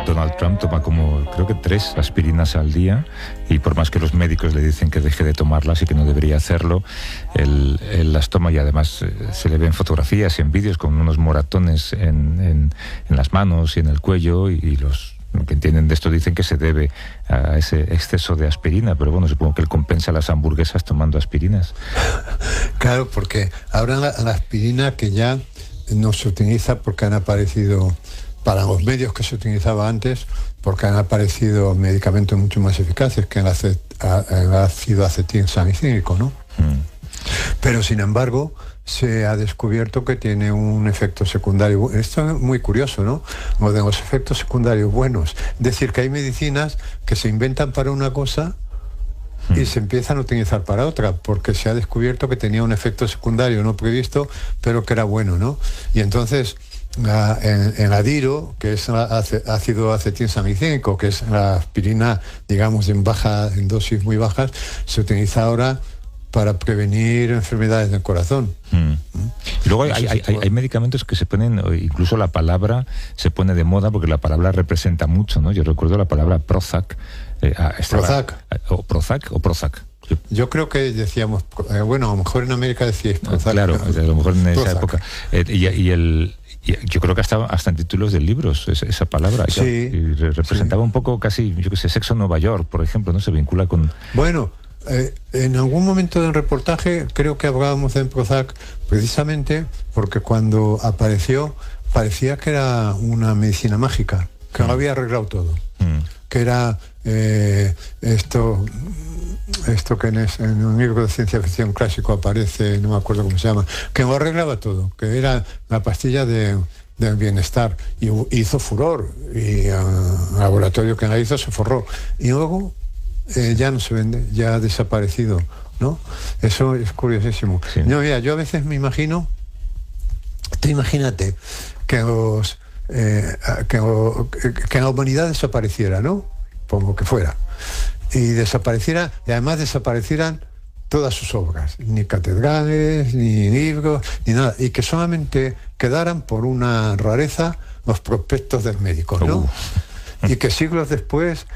Donald Trump toma como, creo que 3 aspirinas al día, y por más que los médicos le dicen que deje de tomarlas y que no debería hacerlo, él las toma, y además se le ven fotografías y en vídeos con unos moratones en las manos y en el cuello, y los que entienden de esto dicen que se debe a ese exceso de aspirina, pero bueno, supongo que él compensa las hamburguesas tomando aspirinas. Claro, porque ahora la aspirina, que ya no se utiliza porque han aparecido, para los medios que se utilizaba antes, porque han aparecido medicamentos mucho más eficaces que el ácido acetilsalicílico, ¿no? Pero sin embargo se ha descubierto que tiene un efecto secundario. Esto es muy curioso, ¿no? Lo de los efectos secundarios buenos. Es decir, que hay medicinas que se inventan para una cosa y se empiezan a utilizar para otra, porque se ha descubierto que tenía un efecto secundario no previsto, pero que era bueno, ¿no? Y entonces en Adiro, que es ácido acetilsalicílico, que es la aspirina, digamos, en dosis muy bajas, se utiliza ahora para prevenir enfermedades del corazón. Y luego hay medicamentos que se ponen, incluso la palabra se pone de moda porque la palabra representa mucho, ¿no? Yo recuerdo la palabra Prozac. Prozac. Yo creo que decíamos, bueno, a lo mejor en América decíais Prozac. Claro, a lo mejor en esa época. Yo creo que hasta en títulos de libros esa palabra. Sí. Y representaba un poco casi, yo qué sé, Sexo en Nueva York, por ejemplo, ¿no? Se vincula con... Bueno, en algún momento del reportaje creo que hablábamos de Prozac precisamente porque cuando apareció parecía que era una medicina mágica, que lo había arreglado todo, que era esto que en un libro de ciencia ficción clásico aparece, no me acuerdo cómo se llama, que lo arreglaba todo, que era la pastilla del bienestar, y hizo furor, y el laboratorio que la hizo se forró, y luego ya no se vende, ya ha desaparecido, ¿no? Eso es curiosísimo. Sí. No, mira, yo a veces me imagino, tú imagínate que la humanidad desapareciera, ¿no? Pongo que fuera, y desapareciera, y además desaparecieran todas sus obras, ni catedrales, ni libros, ni nada, y que solamente quedaran por una rareza los prospectos del médico, ¿no? Y que siglos después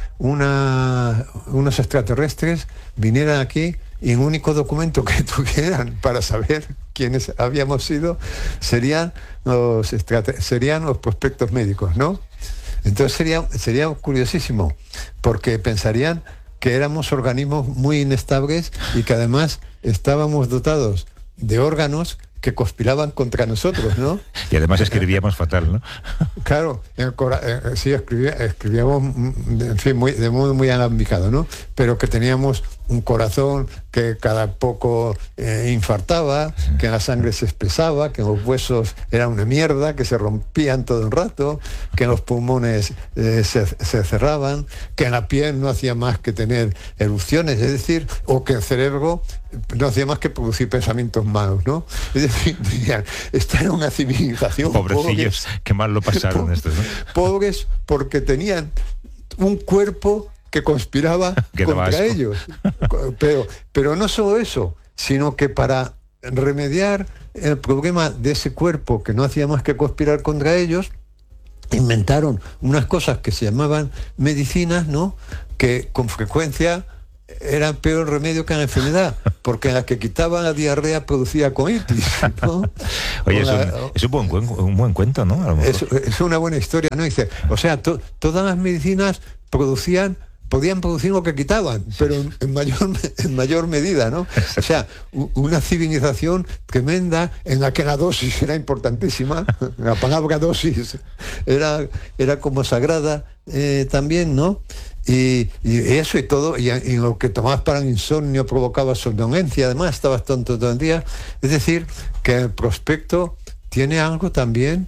unos extraterrestres vinieran aquí y el único documento que tuvieran para saber quiénes habíamos sido serían los prospectos médicos, ¿no? Entonces sería curiosísimo, porque pensarían que éramos organismos muy inestables y que además estábamos dotados de órganos que conspiraban contra nosotros, ¿no? Y además escribíamos fatal, ¿no? Claro, sí, escribíamos, en fin, de modo muy alambicado, ¿no? Pero que teníamos un corazón que cada poco infartaba, que la sangre se espesaba, que los huesos eran una mierda, que se rompían todo el rato, que los pulmones se cerraban, que la piel no hacía más que tener erupciones, es decir, o que el cerebro no hacía más que producir pensamientos malos, ¿no? Es decir, dirían, esta era una civilización. Pobrecillos, qué mal lo pasaron estos, ¿no? Pobres porque tenían un cuerpo que conspiraba contra ellos. Pero no solo eso, sino que para remediar el problema de ese cuerpo que no hacía más que conspirar contra ellos, inventaron unas cosas que se llamaban medicinas, ¿no? Que con frecuencia era peor remedio que la enfermedad, porque la que quitaba la diarrea producía colitis, ¿no? Oye, es un buen cuento, ¿no? Es una buena historia, ¿no? Dice, o sea, todas las medicinas podían producir lo que quitaban, pero en mayor medida, ¿no? O sea, una civilización tremenda en la que la dosis era importantísima, la palabra dosis era como sagrada también, ¿no? Y eso y todo, y lo que tomabas para el insomnio provocaba somnolencia, además estabas tonto todo el día. Es decir, que el prospecto tiene algo también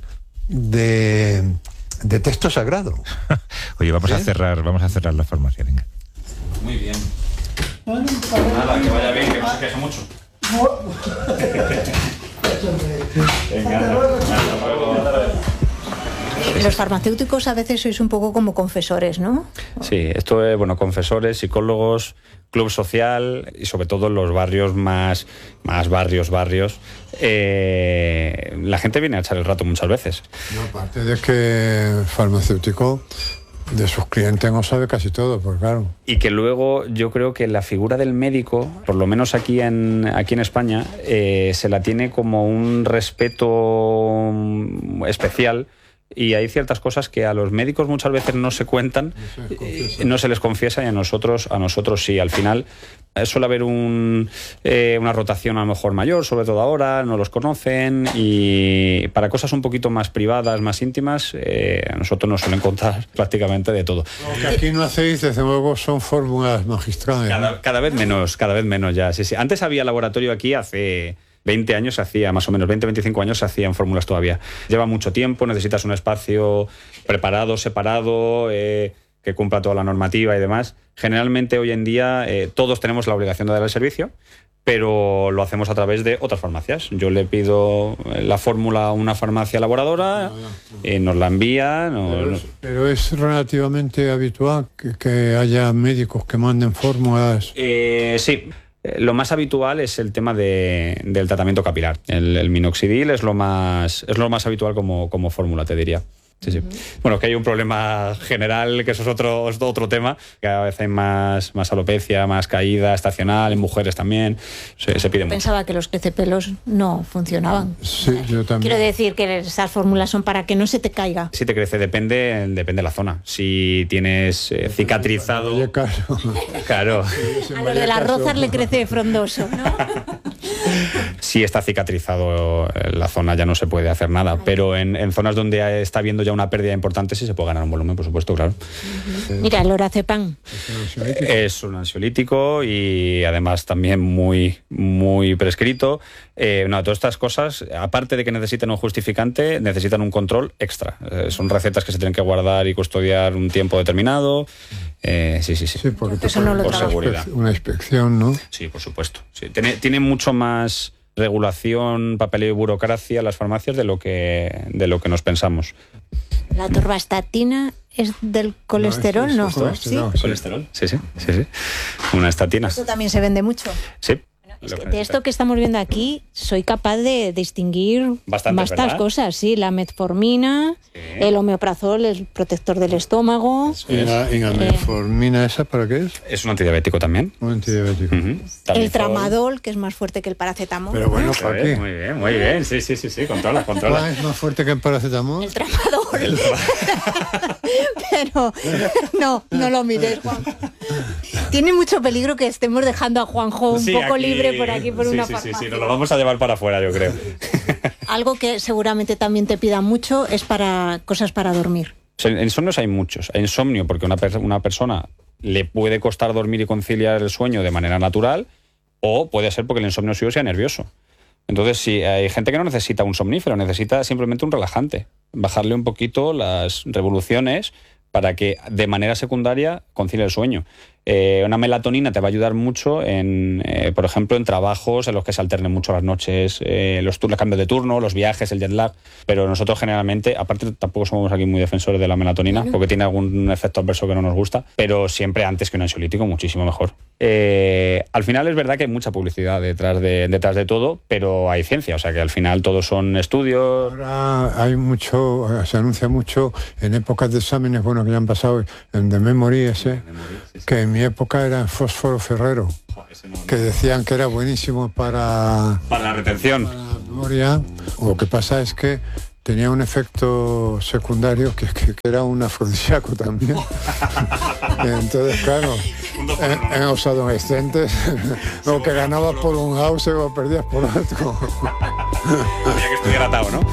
de texto sagrado. Oye, vamos a cerrar la farmacia, venga. Muy bien. Bueno, nada, que vaya bien, que no se queje mucho. Venga, hasta luego. Los farmacéuticos a veces sois un poco como confesores, ¿no? Sí, esto es, confesores, psicólogos, club social y sobre todo en los barrios más barrios. La gente viene a echar el rato muchas veces. No, aparte de que farmacéutico, de sus clientes no sabe casi todo, pues claro. Y que luego yo creo que la figura del médico, por lo menos aquí en España, se la tiene como un respeto especial. Y hay ciertas cosas que a los médicos muchas veces no se cuentan, no se les confiesa, y a nosotros sí. Al final suele haber una rotación a lo mejor mayor, sobre todo ahora, no los conocen, y para cosas un poquito más privadas, más íntimas, a nosotros nos suelen contar prácticamente de todo. Lo que aquí no hacéis, desde luego, son fórmulas magistrales. Cada vez menos ya, sí. Antes había laboratorio aquí hace 20 años se hacía, más o menos, 20-25 años se hacían fórmulas todavía. Lleva mucho tiempo, necesitas un espacio preparado, separado, que cumpla toda la normativa y demás. Generalmente hoy en día todos tenemos la obligación de dar el servicio, pero lo hacemos a través de otras farmacias. Yo le pido la fórmula a una farmacia elaboradora, nos la envía. Pero es relativamente habitual que haya médicos que manden fórmulas. Sí. Lo más habitual es el tema del tratamiento capilar. El minoxidil es lo más habitual como fórmula, te diría. Sí. Bueno, que hay un problema general, que eso es otro tema. Cada vez hay más alopecia, más caída estacional, en mujeres también. Se pide mucho. Pensaba que los crecepelos no funcionaban. Sí, yo también. Quiero decir que esas fórmulas son para que no se te caiga. Si te crece, depende de la zona. Si tienes cicatrizado... Claro. A lo de las rozas le crece frondoso, ¿no? Si está cicatrizado la zona ya no se puede hacer nada, pero en zonas donde está habiendo ya una pérdida importante sí se puede ganar un volumen, por supuesto, claro. Mira, el Lorazepam. Es un ansiolítico y además también muy, muy prescrito. Todas estas cosas, aparte de que necesitan un justificante, necesitan un control extra. Son recetas que se tienen que guardar y custodiar un tiempo determinado. Sí. Sí, porque eso no lo por seguridad. Una inspección, ¿no? Sí, por supuesto. Sí. Tiene mucho más regulación, papeleo y burocracia las farmacias de lo que nos pensamos. La atorvastatina es del colesterol, ¿no? Colesterol, ¿Sí? ¿Colesterol? Sí. Una estatina. Eso también se vende mucho. Sí. Es que de esto que estamos viendo aquí, soy capaz de distinguir bastantes cosas, sí, la metformina, el omeprazol, el protector del estómago. ¿Y la metformina esa para qué es? Es un antidiabético también. Un antidiabético. El tramadol, que es más fuerte que el paracetamol. Pero bueno, ¿para qué? Muy bien, sí, controla. ¿Cuál es más fuerte que el paracetamol? El tramadol. Pero no lo mires, Juan. Tiene mucho peligro que estemos dejando a Juanjo un poco libre por aquí, por una farmacia. Sí, nos lo vamos a llevar para afuera, yo creo. Algo que seguramente también te pidan mucho es para cosas para dormir. Insomnios hay muchos. Hay insomnio porque una persona le puede costar dormir y conciliar el sueño de manera natural, o puede ser porque el insomnio suyo sea nervioso. Entonces, sí, hay gente que no necesita un somnífero, necesita simplemente un relajante. Bajarle un poquito las revoluciones para que de manera secundaria concilie el sueño. Una melatonina te va a ayudar mucho por ejemplo, en trabajos en los que se alternen mucho las noches, los cambios de turno, los viajes, el jet lag. Pero nosotros generalmente, aparte tampoco somos aquí muy defensores de la melatonina, porque tiene algún efecto adverso que no nos gusta, pero siempre antes que un ansiolítico, muchísimo mejor. Al final es verdad que hay mucha publicidad detrás de todo, pero hay ciencia, o sea que al final todos son estudios. Ahora hay mucho, se anuncia mucho en épocas de exámenes, bueno, que ya han pasado, en The Memory ese, que en mi época era fósforo ferrero, que decían que era buenísimo para la retención. Para la memoria. Lo que pasa es que tenía un efecto secundario que era un afrodisíaco también. Entonces, claro, en los adolescentes, lo que ganabas por un house lo perdías por otro. Había que estudiar atado, ¿no?